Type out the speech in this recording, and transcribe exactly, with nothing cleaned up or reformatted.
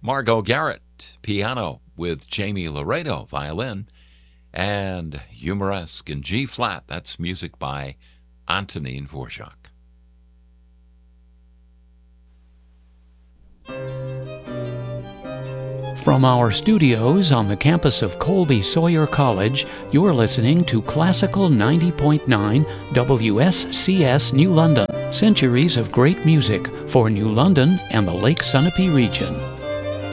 Margot Garrett, piano, with Jamie Laredo, violin, and Humoresque in G-flat. That's music by Antonin Dvorak. From our studios on the campus of Colby Sawyer College, you're listening to Classical ninety point nine W S C S New London. Centuries of great music for New London and the Lake Sunapee region.